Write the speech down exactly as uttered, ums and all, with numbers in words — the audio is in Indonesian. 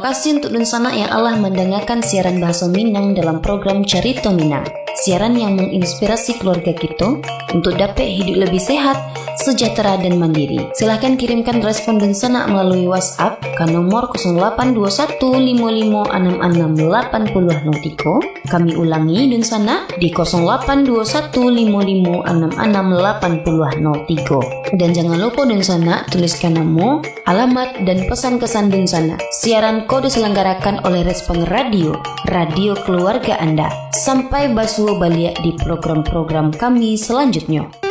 kasih untuk dun sana yang Allah mendengarkan siaran bahasa Minang dalam program Cerita Minang. Siaran yang menginspirasi keluarga kita untuk dapat hidup lebih sehat, sejahtera dan mandiri. Silahkan kirimkan respon dun sana melalui WhatsApp ke nomor nol delapan dua satu lima lima enam enam delapan nol tiga. Kami ulangi dun sana di nol delapan dua satu lima lima enam enam delapan nol tiga. Dan jangan lupa dun sana tuliskan nama, alamat dan pesan kesan dun sana. Siaran kode diselenggarakan oleh Respon Radio, radio keluarga Anda. Sampai basuh balik di program-program kami selanjutnya.